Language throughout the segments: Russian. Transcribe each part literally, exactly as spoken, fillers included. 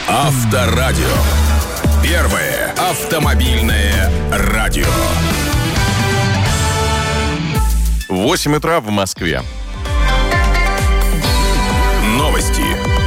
Авторадио. Первое автомобильное радио. восемь утра в Москве. Новости.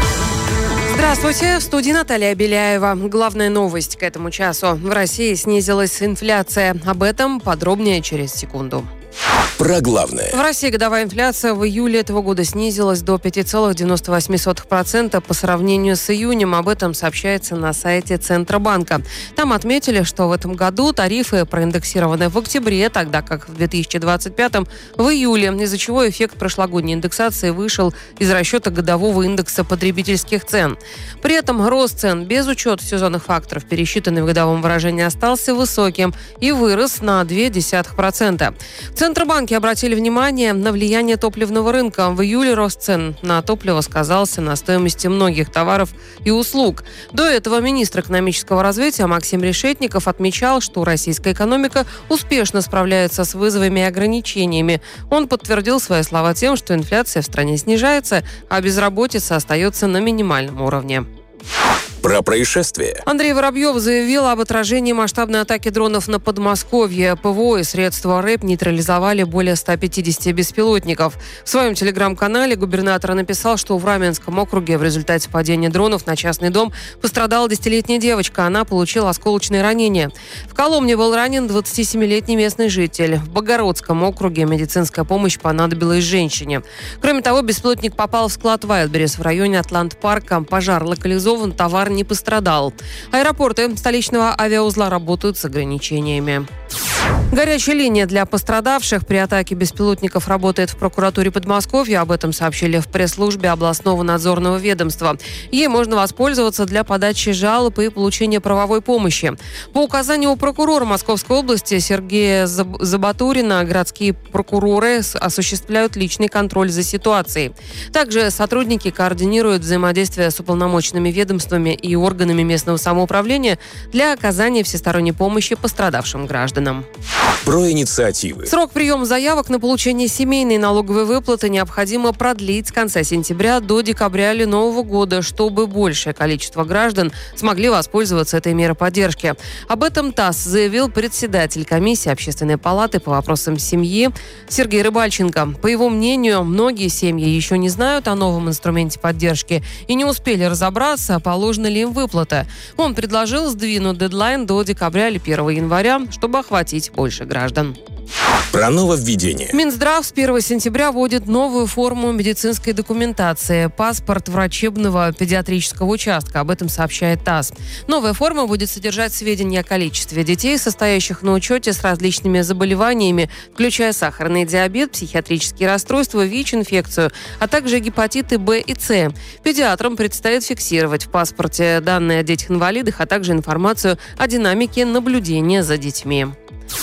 Здравствуйте, в студии Наталья Беляева. Главная новость к этому часу. В России снизилась инфляция. Об этом подробнее через секунду. Про главное. В России годовая инфляция в июле этого года снизилась до пять целых девяносто восемь сотых процента по сравнению с июнем. Об этом сообщается на сайте Центробанка. Там отметили, что в этом году тарифы проиндексированы в октябре, тогда как в две тысячи двадцать пятом в июле, из-за чего эффект прошлогодней индексации вышел из расчета годового индекса потребительских цен. При этом рост цен без учета сезонных факторов, пересчитанный в годовом выражении, остался высоким и вырос на ноль целых две десятых процента. В Центробанке обратили внимание на влияние топливного рынка. В июле рост цен на топливо сказался на стоимости многих товаров и услуг. До этого министр экономического развития Максим Решетников отмечал, что российская экономика успешно справляется с вызовами и ограничениями. Он подтвердил свои слова тем, что инфляция в стране снижается, а безработица остается на минимальном уровне. Про происшествие. Андрей Воробьев заявил об отражении масштабной атаки дронов на Подмосковье. ПВО и средства РЭП нейтрализовали более ста пятидесяти беспилотников. В своем телеграм-канале губернатор написал, что в Раменском округе в результате падения дронов на частный дом пострадала десятилетняя девочка. Она получила осколочные ранения. В Коломне был ранен двадцатисемилетний местный житель. В Богородском округе медицинская помощь понадобилась женщине. Кроме того, беспилотник попал в склад Вайлдберрис в районе Атлант-парка. Пожар локализован, товар не пострадал. Аэропорты столичного авиаузла работают с ограничениями. Горячая линия для пострадавших при атаке беспилотников работает в прокуратуре Подмосковья. Об этом сообщили в пресс-службе областного надзорного ведомства. Ей можно воспользоваться для подачи жалоб и получения правовой помощи. По указанию прокурора Московской области Сергея Забатурина городские прокуроры осуществляют личный контроль за ситуацией. Также сотрудники координируют взаимодействие с уполномоченными ведомствами и органами местного самоуправления для оказания всесторонней помощи пострадавшим гражданам. Про инициативы. Срок приема заявок на получение семейной налоговой выплаты необходимо продлить с конца сентября до декабря или Нового года, чтобы большее количество граждан смогли воспользоваться этой мерой поддержки. Об этом ТАСС заявил председатель комиссии Общественной палаты по вопросам семьи Сергей Рыбальченко. По его мнению, многие семьи еще не знают о новом инструменте поддержки и не успели разобраться, положена ли им выплата. Он предложил сдвинуть дедлайн до декабря или первого января, чтобы охватить больше граждан. Про нововведение. Минздрав с первого сентября вводит новую форму медицинской документации – паспорт врачебного педиатрического участка. Об этом сообщает ТАСС. Новая форма будет содержать сведения о количестве детей, состоящих на учете с различными заболеваниями, включая сахарный диабет, психиатрические расстройства, ВИЧ-инфекцию, а также гепатиты Б и С. Педиатрам предстоит фиксировать в паспорте данные о детях-инвалидах, а также информацию о динамике наблюдения за детьми.